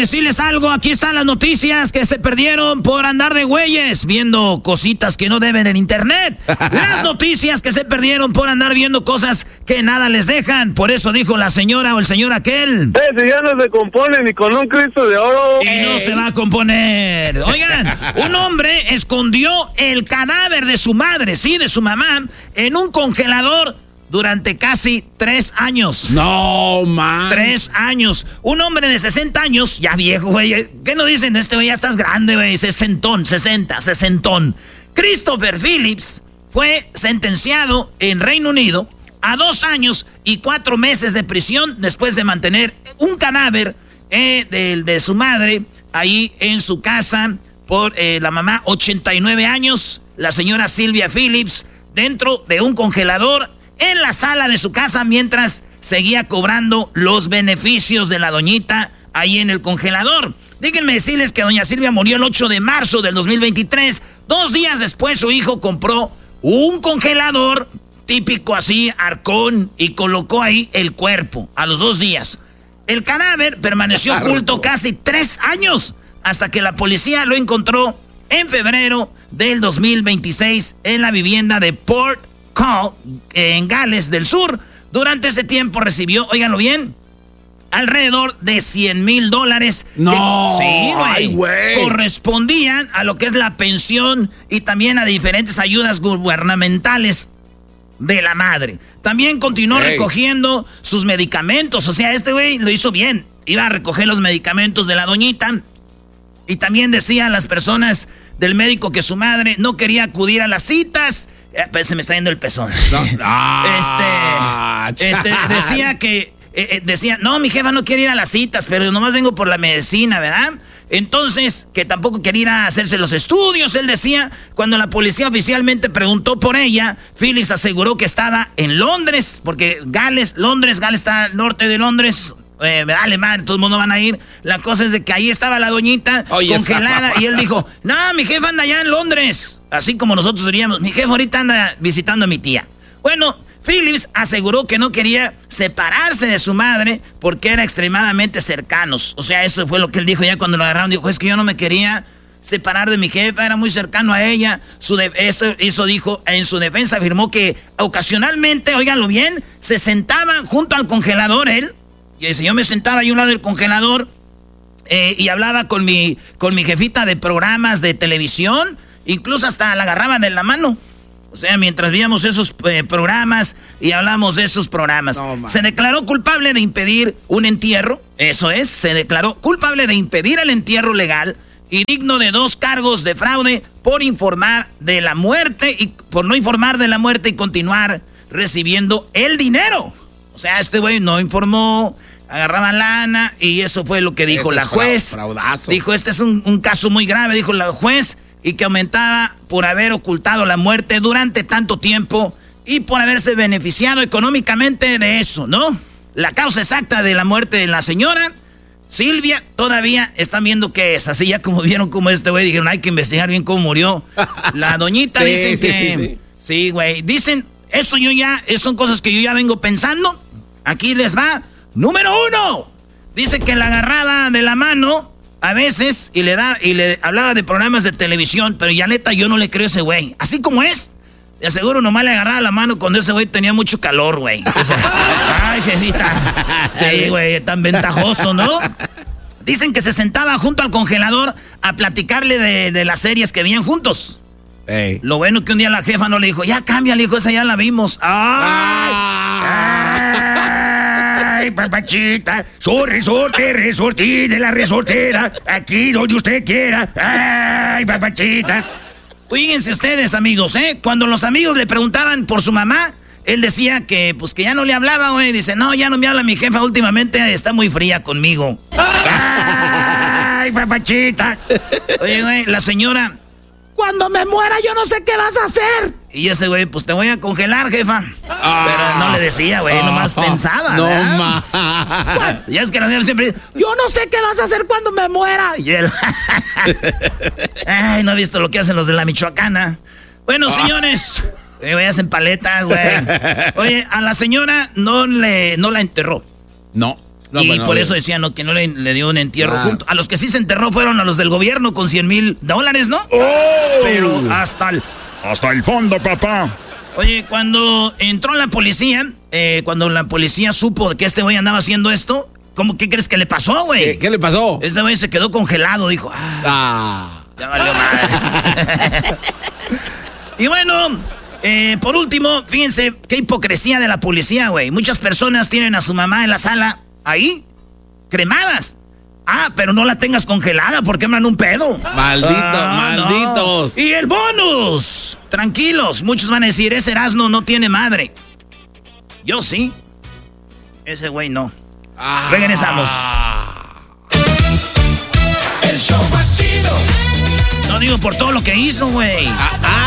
decirles algo. Aquí están las noticias que se perdieron por andar de güeyes viendo cositas que no deben en internet. Las noticias que se perdieron por andar viendo cosas que nada les dejan. Por eso dijo la señora o el señor aquel. Si ya no se compone ni con un Cristo de oro. Y no se va a componer. Oigan, un hombre escondió el cadáver de su madre, sí, de su mamá, en un congelador durante casi 3 años. No, man. 3 años. Un hombre de 60 años, ya viejo, güey. ¿Qué nos dicen? Este güey ya estás grande, güey. Sesentón. Christopher Phillips fue sentenciado en Reino Unido a 2 años y 4 meses de prisión después de mantener un cadáver de su madre ahí en su casa por la mamá, 89 años, la señora Sylvia Phillips, dentro de un congelador en la sala de su casa mientras seguía cobrando los beneficios de la doñita ahí en el congelador. Déjenme decirles que doña Silvia murió el 8 de marzo del 2023. 2 días después su hijo compró un congelador típico así, arcón, y colocó ahí el cuerpo a los 2 días. El cadáver permaneció oculto casi 3 años hasta que la policía lo encontró en febrero del 2026 en la vivienda de Port Call, en Gales del Sur. Durante ese tiempo recibió, óiganlo bien, alrededor de $100,000. No, sí, güey. Correspondían a lo que es la pensión y también a diferentes ayudas gubernamentales de la madre. También continuó recogiendo sus medicamentos. O sea, este güey lo hizo bien. Iba a recoger los medicamentos de la doñita. Y también decía a las personas del médico que su madre no quería acudir a las citas. Pues se me está yendo el pezón. Decía que... decía, no, mi jefa no quiere ir a las citas, pero nomás vengo por la medicina, ¿verdad? Entonces, que tampoco quería ir a hacerse los estudios, él decía. Cuando la policía oficialmente preguntó por ella, Phillips aseguró que estaba en Londres, porque Gales está al norte de Londres. Dale, madre, todo el mundo van a ir. La cosa es de que ahí estaba la doñita congelada y él dijo, no, mi jefa anda allá en Londres. Así como nosotros diríamos, mi jefa ahorita anda visitando a mi tía. Bueno, Phillips aseguró que no quería separarse de su madre porque eran extremadamente cercanos. O sea, eso fue lo que él dijo ya cuando lo agarraron. Dijo, es que yo no me quería separar de mi jefa, era muy cercano a ella. Eso dijo, en su defensa afirmó que ocasionalmente, óiganlo bien, se sentaba junto al congelador él. Y dice, yo me sentaba ahí a un lado del congelador y hablaba con mi jefita de programas de televisión. Incluso hasta la agarraba de la mano. O sea, mientras veíamos esos programas y hablamos de esos programas. No, se declaró culpable de impedir un entierro. Eso es, se declaró culpable de impedir el entierro legal y digno de 2 cargos de fraude por informar de la muerte y por no informar de la muerte y continuar recibiendo el dinero. O sea, este güey no informó, agarraba lana y eso fue lo que dijo la juez. Fraudazo. Dijo, este es un caso muy grave, dijo la juez. Y que aumentaba por haber ocultado la muerte durante tanto tiempo y por haberse beneficiado económicamente de eso, ¿no? La causa exacta de la muerte de la señora Silvia todavía están viendo qué es. Así ya como vieron cómo este güey, dijeron, hay que investigar bien cómo murió. La doñita dicen que... Sí, güey. Dicen, son cosas que yo ya vengo pensando. Aquí les va. Número 1. Dice que la agarraba de la mano... A veces, y le hablaba de programas de televisión, pero ya neta, yo no le creo a ese güey. Así como es, de seguro nomás le agarraba la mano cuando ese güey tenía mucho calor, güey. O sea, ay, jefita. Sí, güey, tan ventajoso, ¿no? Dicen que se sentaba junto al congelador a platicarle de las series que veían juntos. Hey. Lo bueno que un día la jefa no le dijo, ya cambia, le dijo, esa ya la vimos. ¡Ay, papachita! Resortí de la resortera, aquí donde usted quiera. ¡Ay, papachita! Fíjense ustedes, amigos, cuando los amigos le preguntaban por su mamá, él decía que, pues, que ya no le hablaba, güey. Dice, no, ya no me habla mi jefa, últimamente está muy fría conmigo. ¡Ay, papachita! Oye, güey, la señora... Cuando me muera yo no sé qué vas a hacer. Y ese güey, pues te voy a congelar, jefa. Pero no le decía, güey, nomás pensaba. No, y es que la señora siempre dice, yo no sé qué vas a hacer cuando me muera. Y él, ay, no he visto lo que hacen los de la Michoacana. Bueno, señores, hacen paletas, güey. Oye, a la señora no la enterró. No. No, y por eso decían que no le dio un entierro junto. A los que sí se enterró fueron a los del gobierno con $100,000, ¿no? Pero hasta el fondo, papá. Oye, cuando entró la policía, cuando la policía supo que este güey andaba haciendo esto, ¿qué crees que le pasó, güey? ¿Qué le pasó? Este güey se quedó congelado, dijo, ya valió madre. Y bueno, por último, fíjense qué hipocresía de la policía, güey. Muchas personas tienen a su mamá en la sala, ahí, cremadas. Pero no la tengas congelada porque queman un pedo. Malditos. No. Y el bonus. Tranquilos, muchos van a decir, ese Erasmo no tiene madre. Yo sí. Ese güey no. Regresamos. El show más chido. No digo por todo lo que hizo, güey.